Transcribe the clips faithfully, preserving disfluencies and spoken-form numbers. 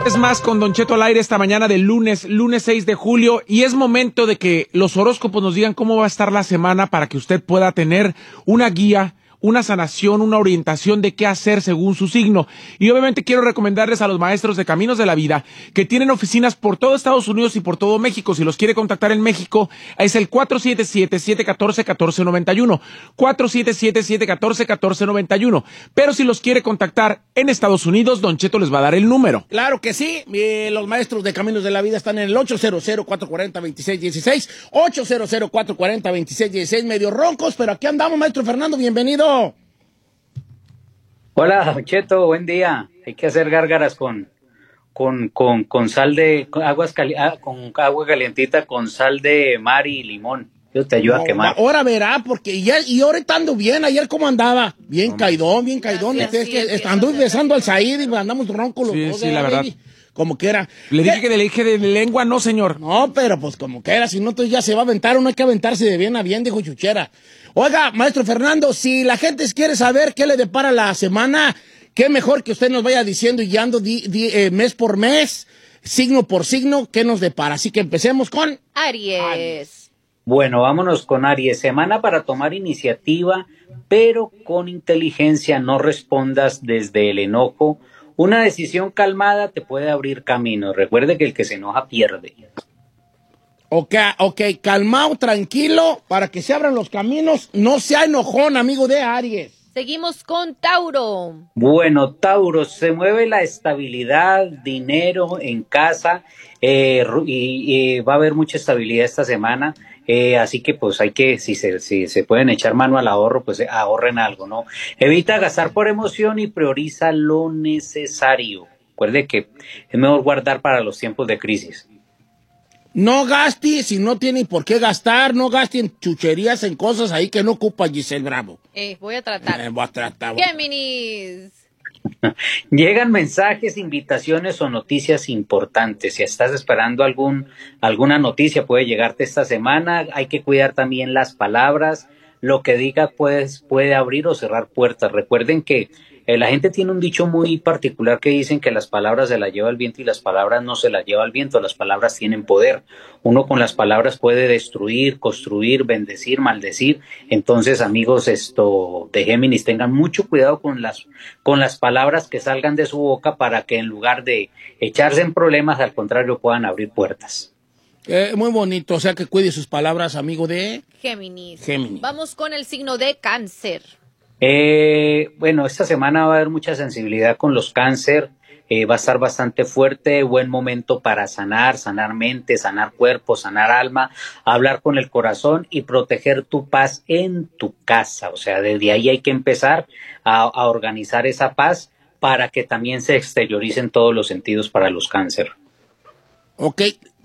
Es más, con Don Cheto al aire esta mañana del lunes, lunes seis de julio, y es momento de que los horóscopos nos digan cómo va a estar la semana para que usted pueda tener una guía, una sanación, una orientación de qué hacer según su signo. Y obviamente quiero recomendarles a los maestros de Caminos de la Vida que tienen oficinas por todo Estados Unidos y por todo México. Si los quiere contactar en México, es el cuatro siete siete, siete uno cuatro, uno cuatro nueve uno, cuatro siete siete, siete uno cuatro, uno cuatro nueve uno. Pero si los quiere contactar en Estados Unidos, Don Cheto les va a dar el número. Claro que sí, eh, los maestros de Caminos de la Vida están en el ocho cero cero, cuatro cuatro cero, dos seis uno seis, ocho cero cero, cuatro cuatro cero, dos seis uno seis, medio roncos, pero aquí andamos, maestro Fernando, bienvenido. Hola, Don Cheto, buen día. Hay que hacer gárgaras con, con, con, con sal de, con, aguas cali, ah, con agua calientita, con sal de mar y limón. Eso te ayuda no, a quemar. Ahora verá, porque ya, y ahorita ando bien. Ayer, ¿cómo andaba? Bien no, caidón, bien caidón. Sí, este, sí, es que ando besando al Said y andamos roncos los sí, dos. Sí, la verdad. Baby. Como que era. Le dije que le dije de lengua, no, señor. No, pero pues como que era, si no, entonces ya se va a aventar, uno hay que aventarse de bien a bien, dijo Chuchera. Oiga, maestro Fernando, si la gente quiere saber qué le depara la semana, qué mejor que usted nos vaya diciendo y guiando di, di, eh, mes por mes, signo por signo, qué nos depara. Así que empecemos con Aries. Aries. Bueno, vámonos con Aries. Semana para tomar iniciativa, pero con inteligencia, no respondas desde el enojo. Una decisión calmada te puede abrir camino. Recuerde que el que se enoja pierde. Ok, ok, calmado, tranquilo, para que se abran los caminos. No sea enojón, amigo de Aries. Seguimos con Tauro. Bueno, Tauro, se mueve la estabilidad, dinero en casa, eh, y, y va a haber mucha estabilidad esta semana. Eh, así que pues hay que, si se, si se pueden echar mano al ahorro, pues eh, ahorren algo, ¿no? Evita gastar por emoción y prioriza lo necesario. Recuerde que es mejor guardar para los tiempos de crisis. No gaste si no tiene por qué gastar, no gaste en chucherías, en cosas ahí que no ocupa Giselle Bravo. Eh, voy a tratar. Eh, voy a tratar. Géminis. Llegan mensajes, invitaciones o noticias importantes. Si estás esperando algún, alguna noticia, puede llegarte esta semana. Hay que cuidar también las palabras. Lo que diga pues, puede abrir o cerrar puertas. Recuerden que eh, la gente tiene un dicho muy particular que dicen que las palabras se las lleva el viento y las palabras no se las lleva el viento. Las palabras tienen poder. Uno con las palabras puede destruir, construir, bendecir, maldecir. Entonces, amigos, esto de Géminis, tengan mucho cuidado con las, con las palabras que salgan de su boca para que en lugar de echarse en problemas, al contrario, puedan abrir puertas. Eh, muy bonito, o sea que cuide sus palabras, amigo de Géminis. Géminis. Vamos con el signo de Cáncer. Eh, bueno, esta semana va a haber mucha sensibilidad con los cáncer, eh, va a estar bastante fuerte, buen momento para sanar, sanar mente, sanar cuerpo, sanar alma, hablar con el corazón y proteger tu paz en tu casa. O sea, desde ahí hay que empezar a, a organizar esa paz para que también se exterioricen todos los sentidos para los cáncer. Ok.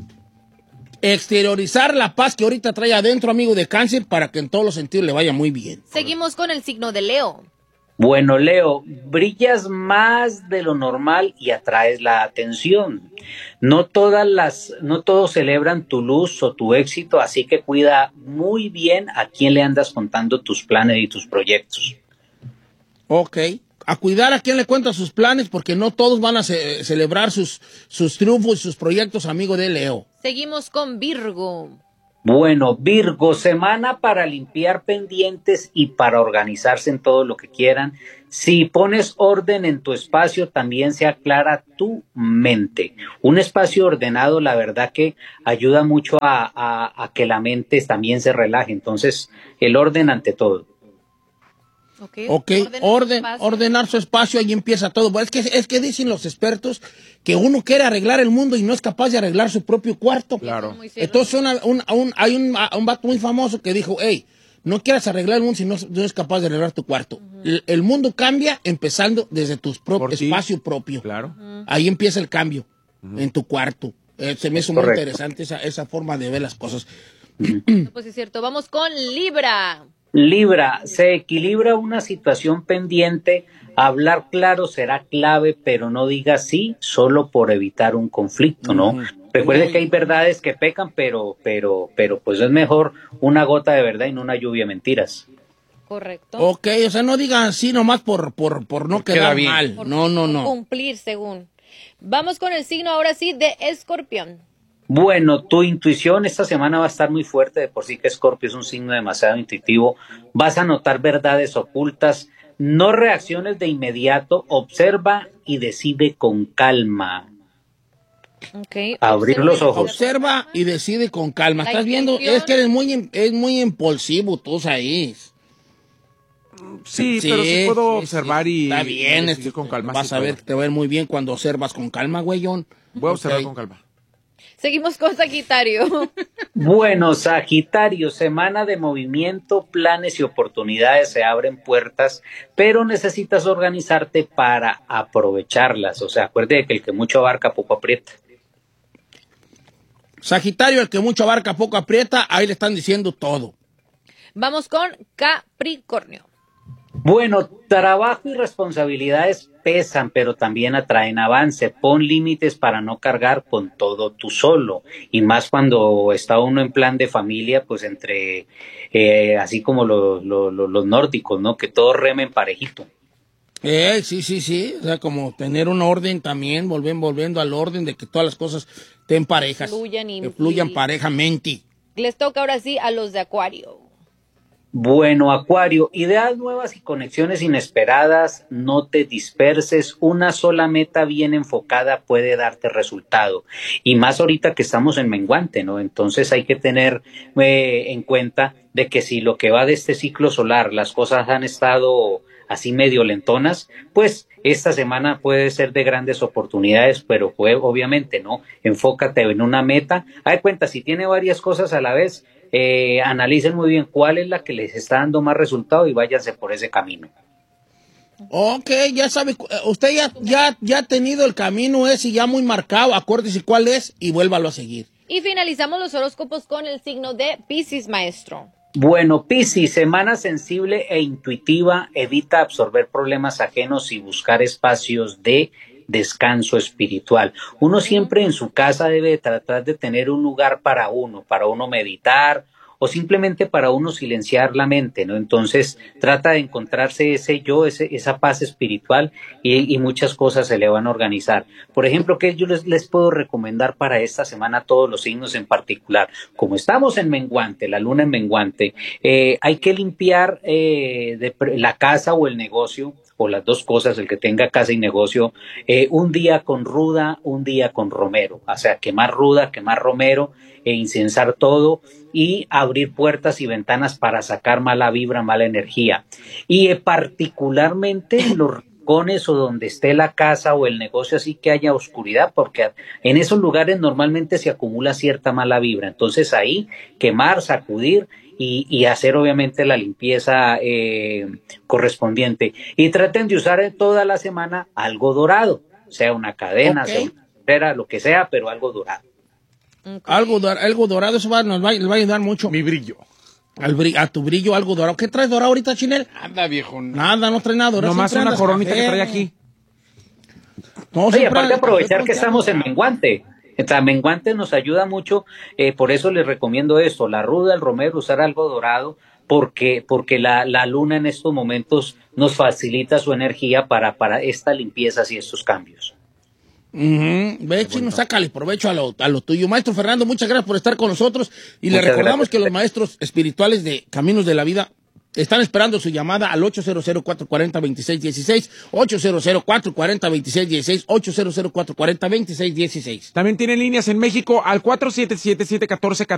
Exteriorizar la paz que ahorita trae adentro, amigo de Cáncer, para que en todos los sentidos le vaya muy bien. Seguimos con el signo de Leo. Bueno, Leo, brillas más de lo normal y atraes la atención. No todas las, no todos celebran tu luz o tu éxito, así que cuida muy bien a quién le andas contando tus planes y tus proyectos. Ok. A cuidar a quién le cuenta sus planes, porque no todos van a ce- celebrar sus, sus triunfos y sus proyectos, amigo de Leo. Seguimos con Virgo. Bueno, Virgo, semana para limpiar pendientes y para organizarse en todo lo que quieran. Si pones orden en tu espacio, también se aclara tu mente. Un espacio ordenado, la verdad que ayuda mucho a, a, a que la mente también se relaje. Entonces, el orden ante todo. Ok, okay. Orden, ordenar su espacio, ahí empieza todo. Es que, es que dicen los expertos que uno quiere arreglar el mundo y no es capaz de arreglar su propio cuarto. Claro. Entonces una, un, un, hay un, un vato muy famoso que dijo, hey, no quieras arreglar el mundo si no, no es capaz de arreglar tu cuarto. Uh-huh. el, el mundo cambia empezando desde tu pro- espacio propio. Claro. Uh-huh. Ahí empieza el cambio, uh-huh, en tu cuarto. Eh, se me hizo muy interesante esa, esa forma de ver las cosas. Uh-huh. Pues es cierto. Vamos con Libra. Libra, se equilibra una situación pendiente, hablar claro será clave, pero no diga sí solo por evitar un conflicto, ¿no? Mm. Recuerde que hay verdades que pecan, pero, pero, pero pues es mejor una gota de verdad y no una lluvia de mentiras. Correcto. Ok, o sea, no digan sí nomás por, por, por no Porque quedar queda mal. Por no, no, no. cumplir según. Vamos con el signo ahora sí de Escorpión. Bueno, tu intuición esta semana va a estar muy fuerte, de por sí que Escorpio es un signo demasiado intuitivo. Vas a notar verdades ocultas, no reacciones de inmediato, observa y decide con calma. Okay. Abrir Observa los y ojos. Observa y decide con calma. La Estás viendo, intuición. es que eres muy, es muy impulsivo tú ahí. Sí, pero sí puedo sí, observar sí. y Está bien, y esto, decidir con calma. vas sí a ver puedo. que te va a ver muy bien cuando observas con calma, güeyón. Voy a observar Ok. con calma. Seguimos con Sagitario. Bueno, Sagitario, semana de movimiento, planes y oportunidades, se abren puertas, pero necesitas organizarte para aprovecharlas. O sea, acuérdate que el que mucho abarca, poco aprieta. Sagitario, el que mucho abarca, poco aprieta, ahí le están diciendo todo. Vamos con Capricornio. Bueno, trabajo y responsabilidades pesan, pero también atraen avance. Pon límites para no cargar con todo tú solo. Y más cuando está uno en plan de familia, pues entre, eh, así como lo, lo, lo, los nórdicos, ¿no? Que todos remen parejito. Eh, sí, sí, sí. O sea, como tener un orden también, volven, volviendo al orden de que todas las cosas estén parejas. Fluyan y- que fluyan y- parejamente. Les toca ahora sí a los de Acuario. Bueno, Acuario, ideas nuevas y conexiones inesperadas, no te disperses, una sola meta bien enfocada puede darte resultado. Y más ahorita que estamos en menguante, ¿no? Entonces hay que tener eh, en cuenta de que si lo que va de este ciclo solar, las cosas han estado así medio lentonas, pues esta semana puede ser de grandes oportunidades, pero pues, obviamente, ¿no? Enfócate en una meta. Haz de cuenta, si tiene varias cosas a la vez, Eh, analicen muy bien cuál es la que les está dando más resultado y váyanse por ese camino. Ok, ya sabe, cu- eh, usted ya, ya, ya ha tenido el camino ese ya muy marcado, acuérdese cuál es y vuélvalo a seguir. Y finalizamos los horóscopos con el signo de Piscis, maestro. Bueno, Piscis, semana sensible e intuitiva, evita absorber problemas ajenos y buscar espacios de descanso espiritual. Uno siempre en su casa debe tratar de tener un lugar para uno, para uno meditar o simplemente para uno silenciar la mente, ¿no? Entonces trata de encontrarse ese yo, ese, esa paz espiritual y, y muchas cosas se le van a organizar. Por ejemplo, ¿qué yo les, les puedo recomendar para esta semana a todos los signos en particular? Como estamos en menguante, la luna en menguante, eh, hay que limpiar eh, de, la casa o el negocio, o las dos cosas, el que tenga casa y negocio, eh, un día con ruda, un día con romero, o sea, quemar ruda, quemar romero, e incensar todo y abrir puertas y ventanas para sacar mala vibra, mala energía. Y eh, particularmente en los rincones o donde esté la casa o el negocio, así que haya oscuridad, porque en esos lugares normalmente se acumula cierta mala vibra. Entonces ahí quemar, sacudir, Y, y hacer obviamente la limpieza eh, correspondiente. Y traten de usar toda la semana algo dorado, sea una cadena, Ok. sea una pulsera, lo que sea, pero algo dorado. Okay. Algo, dor- algo dorado, eso va, nos va, les va a ayudar mucho. Mi brillo. Al bri- a tu brillo, algo dorado. ¿Qué traes dorado ahorita, Chinel? Anda, viejo. Nada, no trae nada dorado. Nomás siempre una andas coronita café. que trae aquí. No, Oye, siempre aparte andas aprovechar café que estamos en ponteado. menguante. O sea, menguante nos ayuda mucho, eh, por eso les recomiendo esto, la ruda, el romero, usar algo dorado, porque, porque la, la luna en estos momentos nos facilita su energía para, para estas limpiezas y estos cambios. Ujú. Ve, Chino, sácale provecho a lo, a lo tuyo. Maestro Fernando, muchas gracias por estar con nosotros. Y le Muchas recordamos gracias. que los maestros espirituales de Caminos de la Vida están esperando su llamada al ocho cero cero, cuatro cuatro cero, dos seis uno seis, ocho cero cero, cuatro cuatro cero, dos seis uno seis, ocho cero cero, cuatro cuatro cero, dos seis uno seis. También tienen líneas en México al cuatro siete siete, siete uno cuatro, uno